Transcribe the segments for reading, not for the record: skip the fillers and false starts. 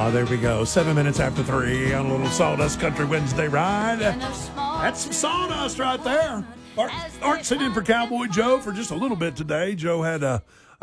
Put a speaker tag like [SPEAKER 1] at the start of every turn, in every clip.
[SPEAKER 1] There we go. 7 minutes after 3 on a little Sawdust Country Wednesday ride. That's some sawdust right there. Art sitting in for Cowboy Joe for just a little bit today. Joe had a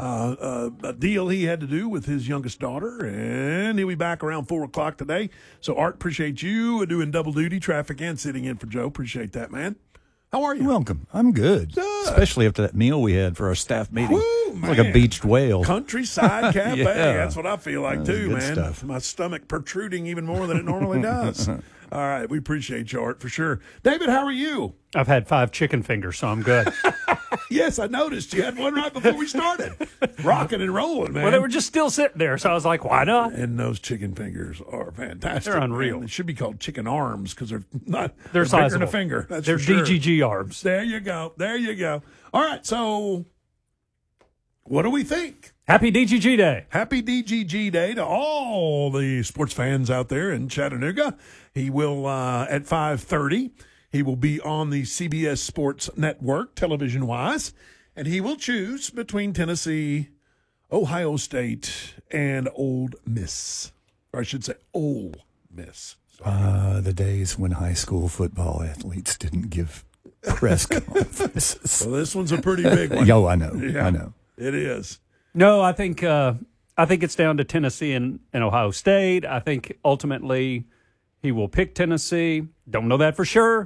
[SPEAKER 1] deal he had to do with his youngest daughter, and he'll be back around 4 o'clock today. So, Art, appreciate you doing double duty, traffic and sitting in for Joe. Appreciate that, man. How are you?
[SPEAKER 2] You're welcome. I'm good. Especially after that meal we had for our staff meeting.
[SPEAKER 1] Woo,
[SPEAKER 2] It's like a beached whale.
[SPEAKER 1] Countryside Cafe.
[SPEAKER 2] Yeah.
[SPEAKER 1] That's what I feel like, too,
[SPEAKER 2] good
[SPEAKER 1] man.
[SPEAKER 2] stuff.
[SPEAKER 1] My stomach protruding even more than it normally does. All right. We appreciate you, Art, for sure. David, how are you?
[SPEAKER 3] I've had 5 chicken fingers, so I'm good.
[SPEAKER 1] Yes, I noticed. You had one right before we started. Rocking and rolling, man.
[SPEAKER 3] Well, they were just still sitting there, so I was like, why not?
[SPEAKER 1] And those chicken fingers are fantastic.
[SPEAKER 3] They're unreal.
[SPEAKER 1] Man. They should be called chicken arms because they're not.
[SPEAKER 3] They're
[SPEAKER 1] bigger than
[SPEAKER 3] sizable.
[SPEAKER 1] a finger. That's
[SPEAKER 3] They're
[SPEAKER 1] for sure.
[SPEAKER 3] DGG arms.
[SPEAKER 1] There you go. There you go. All right. So, what do we think?
[SPEAKER 3] Happy DGG Day.
[SPEAKER 1] Happy DGG Day to all the sports fans out there in Chattanooga. He will at 5:30. He will be on the CBS Sports Network, television-wise, and he will choose between Tennessee, Ohio State, and Ole Miss. Or I should say Ole Miss.
[SPEAKER 2] The days when high school football athletes didn't give press conferences.
[SPEAKER 1] So this one's a pretty big one.
[SPEAKER 2] Yo, I know.
[SPEAKER 1] Yeah,
[SPEAKER 2] I know.
[SPEAKER 1] it is.
[SPEAKER 3] No, I think it's down to Tennessee and Ohio State. I think ultimately he will pick Tennessee. Don't know that for sure.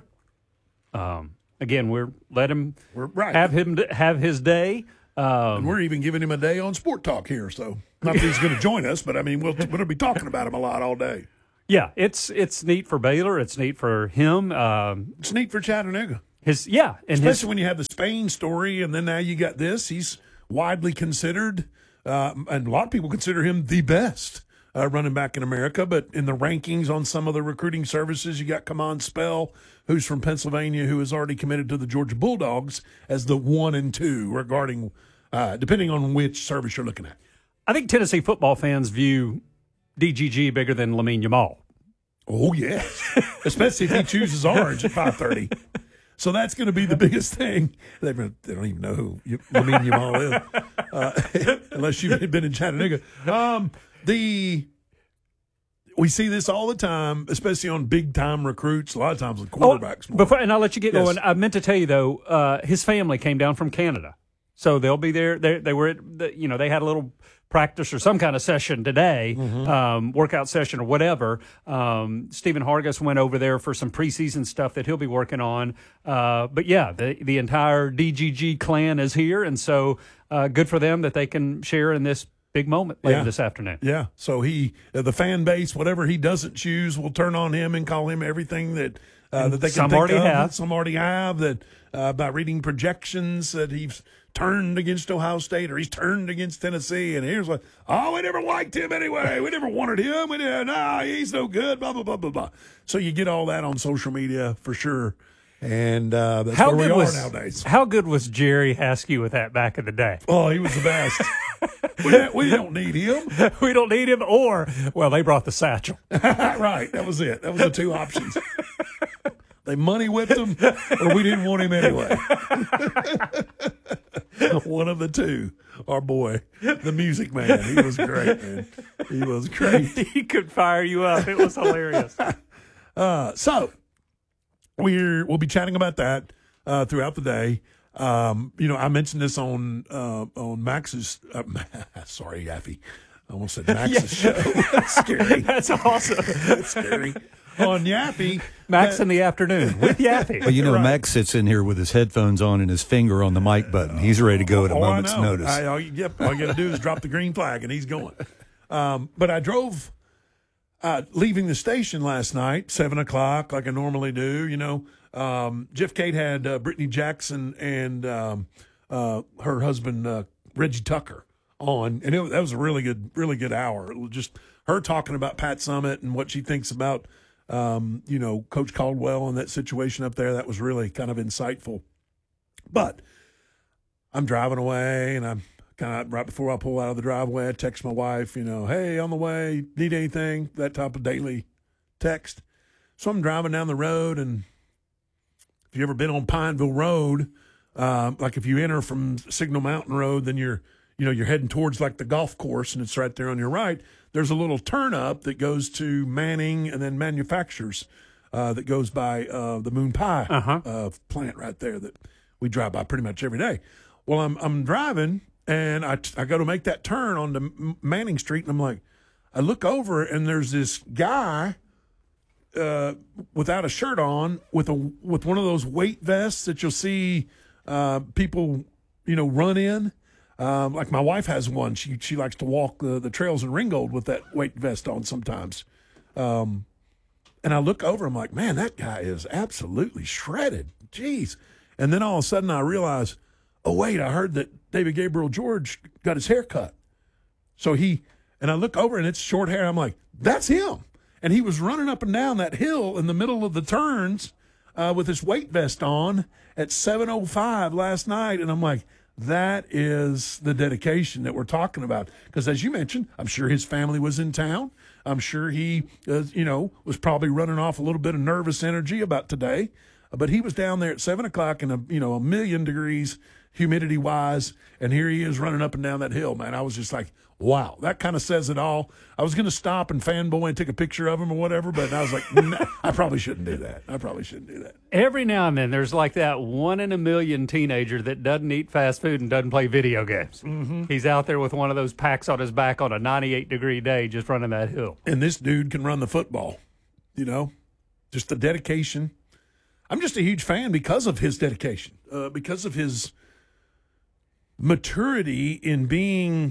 [SPEAKER 3] Again, we're
[SPEAKER 1] right.
[SPEAKER 3] have his day.
[SPEAKER 1] And we're even giving him a day on Sport Talk here. So not that he's going to join us, but I mean, we'll be talking about him a lot all day.
[SPEAKER 3] Yeah, it's neat for Baylor. It's neat for him.
[SPEAKER 1] It's neat for Chattanooga.
[SPEAKER 3] Especially
[SPEAKER 1] when you have the Spain story, and then now you got this. He's widely considered, and a lot of people consider him the best running back in America. But in the rankings on some of the recruiting services, you got Kamon Spell, who's from Pennsylvania, who is already committed to the Georgia Bulldogs as the 1 and 2 regarding, depending on which service you're looking at.
[SPEAKER 3] I think Tennessee football fans view DGG bigger than Lamine Yamal.
[SPEAKER 1] Oh, yes. Especially if he chooses Orange at 5:30. So that's going to be the biggest thing. They don't even know who Lamine Yamal is, unless you've been in Chattanooga. We see this all the time, especially on big-time recruits, a lot of times with quarterbacks.
[SPEAKER 3] And I'll let you get going. I meant to tell you, though, his family came down from Canada. So they'll be there. They were at they had a little practice or some kind of session today, workout session or whatever. Stephen Hargis went over there for some preseason stuff that he'll be working on. But yeah, the entire DGG clan is here, and so good for them that they can share in this big moment later this afternoon.
[SPEAKER 1] Yeah. So the fan base, whatever he doesn't choose, will turn on him and call him everything that they can
[SPEAKER 3] some
[SPEAKER 1] think
[SPEAKER 3] already
[SPEAKER 1] of.
[SPEAKER 3] have.
[SPEAKER 1] Some already have that by reading projections that he's turned against Ohio State or he's turned against Tennessee. And here's we never liked him anyway. We never wanted him. He's no good, blah, blah, blah, blah, blah. So you get all that on social media for sure. And that's where we are nowadays.
[SPEAKER 3] How good was Jerry Haskey with that back in the day?
[SPEAKER 1] Oh, he was the best. we don't need him.
[SPEAKER 3] We don't need him, they brought the satchel.
[SPEAKER 1] Right, that was it. That was the two options. They money whipped him, or we didn't want him anyway. One of the two. Our boy, the music man. He was great, man. He was great.
[SPEAKER 3] He could fire you up. It was hilarious.
[SPEAKER 1] So we'll be chatting about that throughout the day. I mentioned this on Max's. Sorry, Yaffee. I almost said Max's show. That's scary.
[SPEAKER 3] That's awesome.
[SPEAKER 1] That's scary. On Yaffee.
[SPEAKER 3] Max in the afternoon with Yaffee.
[SPEAKER 2] Well,
[SPEAKER 1] Right.
[SPEAKER 2] Max sits in here with his headphones on and his finger on the mic button. He's ready to go at a moment's notice.
[SPEAKER 1] All you got to do is drop the green flag, and he's going. But I drove, leaving the station last night, 7 o'clock, like I normally do. Jeff Cade had Brittany Jackson and her husband, Reggie Tucker, on. And that was a really good hour. It was just her talking about Pat Summitt and what she thinks about Coach Caldwell and that situation up there. That was really kind of insightful. But I'm driving away, and I'm kind of right before I pull out of the driveway, I text my wife, hey, on the way, need anything? That type of daily text. So I'm driving down the road, and if you ever been on Pineville Road, like if you enter from Signal Mountain Road, then you're you're heading towards like the golf course, and it's right there on your right. There's a little turn up that goes to Manning and then Manufacturers that goes by the Moon Pie plant right there that we drive by pretty much every day. Well, I'm driving, and I go to make that turn onto Manning Street, and I'm like, I look over, and there's this guy without a shirt on with one of those weight vests that you'll see people run in. Like my wife has one. She likes to walk the trails in Ringgold with that weight vest on sometimes. And I look over, I'm like, man, that guy is absolutely shredded. Jeez. And then all of a sudden I realize, oh, wait, I heard that David Gabriel George got his hair cut. And I look over, and it's short hair. I'm like, that's him. And he was running up and down that hill in the middle of the turns with his weight vest on at 7:05 last night. And I'm like, that is the dedication that we're talking about. Because as you mentioned, I'm sure his family was in town. I'm sure he, was probably running off a little bit of nervous energy about today. But he was down there at 7 o'clock in a million degrees humidity wise, and here he is running up and down that hill, man. I was just like, wow, that kind of says it all. I was going to stop and fanboy and take a picture of him or whatever, but I was like, nah, I probably shouldn't do that.
[SPEAKER 3] Every now and then there's like that 1 in a million teenager that doesn't eat fast food and doesn't play video games. Mm-hmm. He's out there with one of those packs on his back on a 98-degree day just running that hill.
[SPEAKER 1] And this dude can run the football, just the dedication. I'm just a huge fan because of his dedication, because of his maturity in being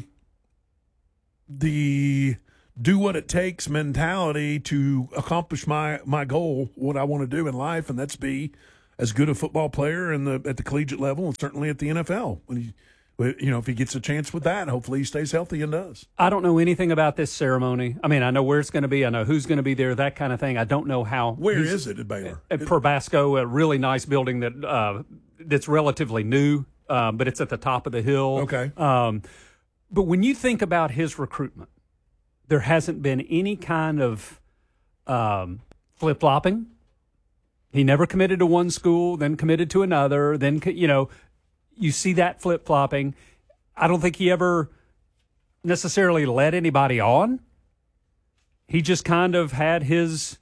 [SPEAKER 1] the do what it takes mentality to accomplish my goal, what I want to do in life, and that's be as good a football player at the collegiate level and certainly at the NFL. If he gets a chance with that, hopefully he stays healthy and does.
[SPEAKER 3] I don't know anything about this ceremony. I mean, I know where it's going to be. I know who's going to be there, that kind of thing. I don't know how.
[SPEAKER 1] Where is it at Baylor?
[SPEAKER 3] At Probasco, a really nice building that's relatively new, but it's at the top of the hill.
[SPEAKER 1] Okay.
[SPEAKER 3] But when you think about his recruitment, there hasn't been any kind of flip-flopping. He never committed to one school, then committed to another, then, you see that flip-flopping. I don't think he ever necessarily led anybody on. He just kind of had his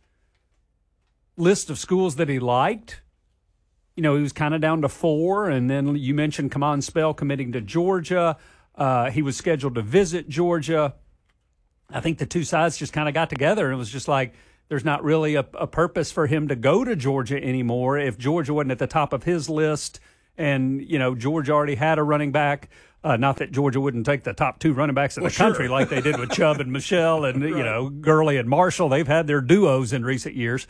[SPEAKER 3] list of schools that he liked. He was kind of down to 4, and then you mentioned Kamon Spell committing to Georgia. He was scheduled to visit Georgia. I think the two sides just kind of got together, and it was just like there's not really a purpose for him to go to Georgia anymore if Georgia wasn't at the top of his list. And, Georgia already had a running back. Not that Georgia wouldn't take the top 2 running backs in the country like they did with Chubb and Michelle and, right. Gurley and Marshall. They've had their duos in recent years.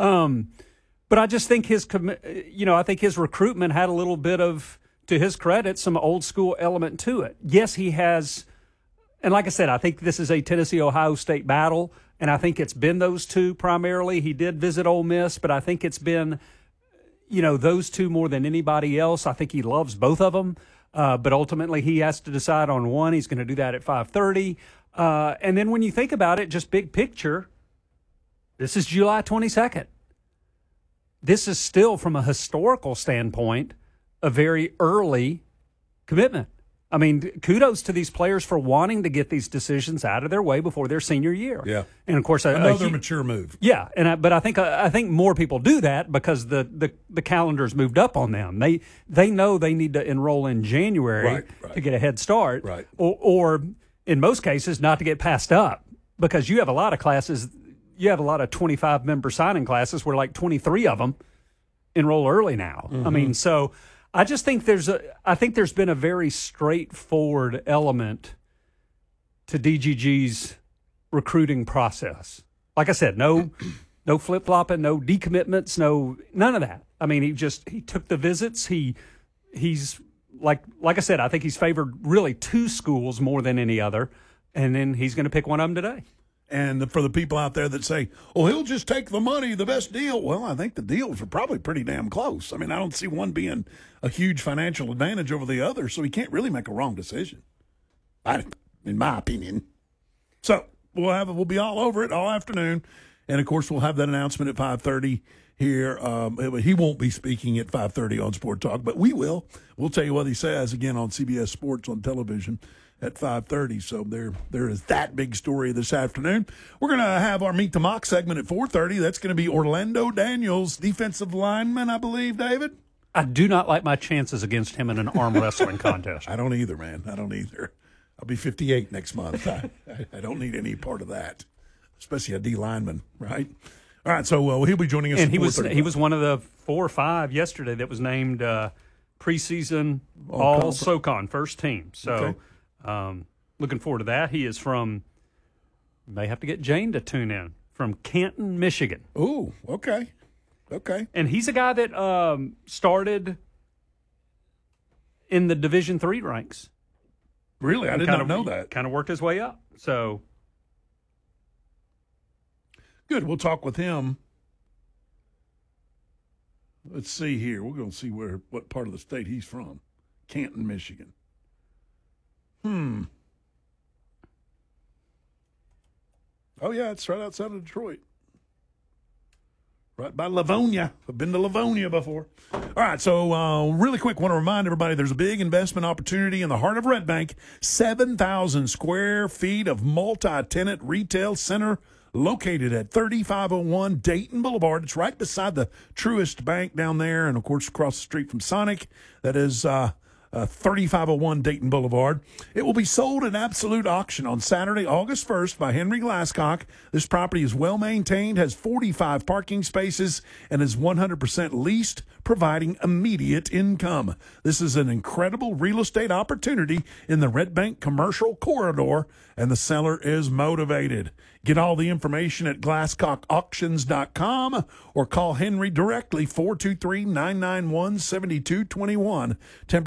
[SPEAKER 3] But I just think I think his recruitment had a little bit of, to his credit, some old school element to it. Yes, he has. And like I said, I think this is a Tennessee-Ohio State battle. And I think it's been those two primarily. He did visit Ole Miss, but I think it's been, those two more than anybody else. I think he loves both of them. But ultimately, he has to decide on one. He's going to do that at 5:30. And then when you think about it, just big picture, this is July 22nd. This is still, from a historical standpoint, a very early commitment. I mean, kudos to these players for wanting to get these decisions out of their way before their senior year.
[SPEAKER 1] Yeah,
[SPEAKER 3] and of course,
[SPEAKER 1] another mature move.
[SPEAKER 3] Yeah, but I think more people do that because the calendar's moved up on them. They know they need to enroll in January to get a head start,
[SPEAKER 1] right?
[SPEAKER 3] Or in most cases, not to get passed up because you have a lot of classes. You have a lot of 25-member signing classes where like 23 of them enroll early now. Mm-hmm. I mean, so. I just think there's been a very straightforward element to DGG's recruiting process. Like I said, no flip-flopping, no decommitments, none of that. I mean, he took the visits. He's like I said, I think he's favored really 2 schools more than any other, and then he's going to pick one of them today.
[SPEAKER 1] And for the people out there that say, oh, he'll just take the money, the best deal. Well, I think the deals are probably pretty damn close. I mean, I don't see one being a huge financial advantage over the other, so he can't really make a wrong decision, in my opinion. So we'll be all over it all afternoon. And, of course, we'll have that announcement at 5:30 here. He won't be speaking at 5:30 on Sport Talk, but we will. We'll tell you what he says, again, on CBS Sports on television at 5:30. So there is that big story this afternoon. We're going to have our Meet the Mock segment at 4:30. That's going to be Orlando Daniels, defensive lineman, I believe, David?
[SPEAKER 3] I do not like my chances against him in an arm wrestling contest.
[SPEAKER 1] I don't either, man. I don't either. I'll be 58 next month. I don't need any part of that, especially a D lineman, right? All right, so he'll be joining us.
[SPEAKER 3] And
[SPEAKER 1] at
[SPEAKER 3] he was one of the 4 or 5 yesterday that was named preseason All SoCon first team. So looking forward to that. He is from. May have to get Jane to tune in from Canton, Michigan.
[SPEAKER 1] Oh, okay.
[SPEAKER 3] And he's a guy that started in the Division III ranks.
[SPEAKER 1] Really, I did not know that.
[SPEAKER 3] Kind of worked his way up. So
[SPEAKER 1] good. We'll talk with him. Let's see here. We're going to see what part of the state he's from. Canton, Michigan. Oh, yeah, it's right outside of Detroit. Right by Livonia. I've been to Livonia before. All right, so really quick, want to remind everybody there's a big investment opportunity in the heart of Red Bank. 7,000 square feet of multi-tenant retail center located at 3501 Dayton Boulevard. It's right beside the Truist Bank down there and, of course, across the street from Sonic. That is 3501 Dayton Boulevard. It will be sold at absolute auction on Saturday, August 1st by Henry Glasscock. This property is well maintained, has 45 parking spaces, and is 100% leased, providing immediate income. This is an incredible real estate opportunity in the Red Bank commercial corridor, and the seller is motivated. Get all the information at glasscockauctions.com or call Henry directly, 423-991-7221.